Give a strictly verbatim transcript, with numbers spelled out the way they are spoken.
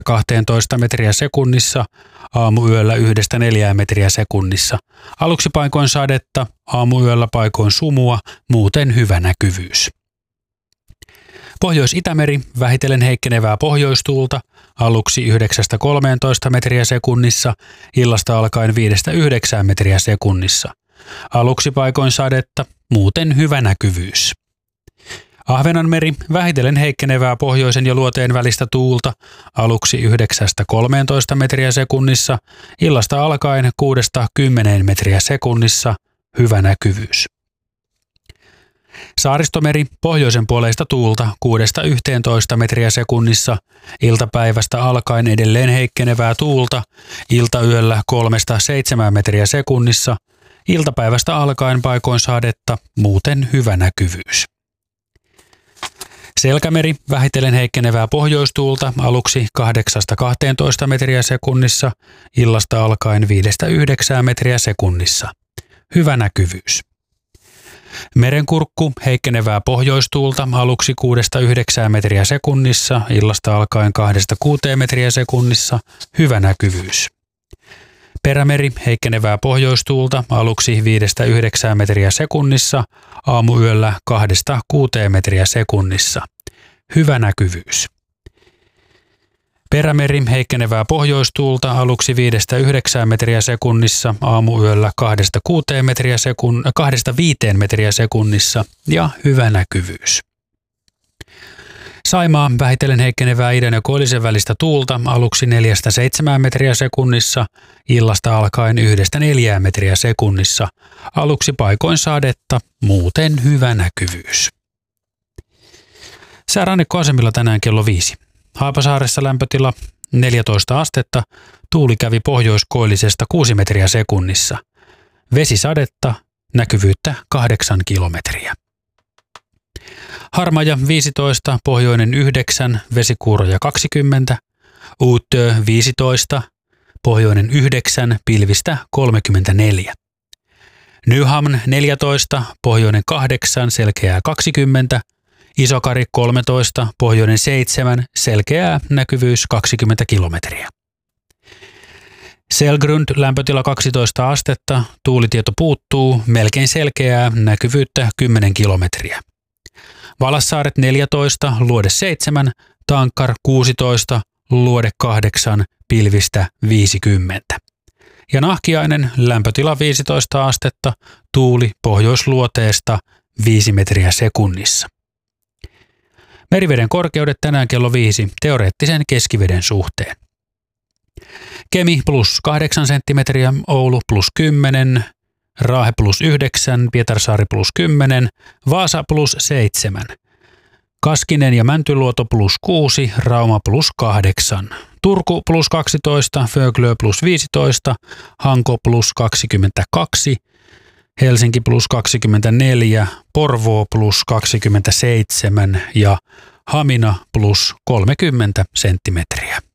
kahteentoista metriä sekunnissa, aamuyöllä yhdestä neljään metriä sekunnissa. Aluksi paikoin sadetta, aamuyöllä paikoin sumua, muuten hyvä näkyvyys. Pohjois-Itämeri, vähitellen heikkenevää pohjoistuulta, aluksi yhdeksästä kolmeentoista metriä sekunnissa, illasta alkaen viidestä yhdeksään metriä sekunnissa. Aluksi paikoin sadetta, muuten hyvä näkyvyys. Ahvenanmeri, vähitellen heikkenevää pohjoisen ja luoteen välistä tuulta, aluksi yhdeksästä kolmeentoista metriä sekunnissa, illasta alkaen kuudesta kymmeneen metriä sekunnissa, hyvä näkyvyys. Saaristomeri, pohjoisen puoleista tuulta kuudesta yhteentoista metriä sekunnissa, iltapäivästä alkaen edelleen heikkenevää tuulta, iltayöllä kolmesta seitsemään metriä sekunnissa, iltapäivästä alkaen paikoin sadetta, muuten hyvä näkyvyys. Selkämeri, vähitellen heikkenevää pohjoistuulta, aluksi kahdeksasta kahteentoista metriä sekunnissa, illasta alkaen viidestä yhdeksään metriä sekunnissa. Hyvä näkyvyys. Merenkurkku, heikkenevää pohjoistuulta, aluksi kuudesta yhdeksään metriä sekunnissa, illasta alkaen kahdesta kuuteen metriä sekunnissa, hyvä näkyvyys. Perämeri, heikkenevää pohjoistuulta, aluksi viidestä yhdeksään metriä sekunnissa, aamuyöllä kahdesta kuuteen metriä sekunnissa. Hyvä näkyvyys. Perämeri, heikkenevää pohjoistuulta, aluksi viidestä yhdeksään metriä sekunnissa, aamuyöllä kahdesta kuuteen metriä sekun, kahdesta viiteen metriä sekunnissa ja hyvä näkyvyys. Saimaa, vähitellen heikkenevää idän ja koillisen välistä tuulta, aluksi neljästä seitsemään metriä sekunnissa, illasta alkaen yhdestä neljään metriä sekunnissa, aluksi paikoin sadetta, muuten hyvä näkyvyys. Sää rannikkoasemilla tänään kello viisi. Haapasaaressa lämpötila neljätoista astetta, tuuli kävi pohjoiskoillisesta kuusi metriä sekunnissa. Vesisadetta, näkyvyyttä kahdeksan kilometriä. Harmaja viisitoista, pohjoinen yhdeksän, vesikuuroja kaksikymmentä. Uutö viisitoista, pohjoinen yhdeksän, pilvistä kolmekymmentäneljä. Nyhamn neljätoista, pohjoinen kahdeksan, selkeää kaksikymmentä. Isokari kolmetoista, pohjoinen seitsemän, selkeää näkyvyys kaksikymmentä kilometriä. Selgrund lämpötila kaksitoista astetta, tuulitieto puuttuu, melkein selkeää, näkyvyyttä kymmenen kilometriä. Valassaaret neljätoista, luode seitsemän, Tankkar kuusitoista, luode kahdeksan, pilvistä viisikymmentä. Ja Nahkiainen lämpötila viisitoista astetta, tuuli pohjoisluoteesta viisi metriä sekunnissa. Meriveden korkeudet tänään kello viisi teoreettisen keskiveden suhteen. Kemi plus kahdeksan senttimetriä, Oulu plus kymmenen, Raahe plus yhdeksän, Pietarsaari plus kymmenen, Vaasa plus seitsemän, Kaskinen ja Mäntyluoto plus kuusi, Rauma plus kahdeksan, Turku plus kaksitoista, Föglö plus viisitoista, Hanko plus kaksikymmentäkaksi, Helsinki plus kaksikymmentäneljä, Porvoo plus kaksikymmentäseitsemän ja Hamina plus kolmekymmentä senttimetriä.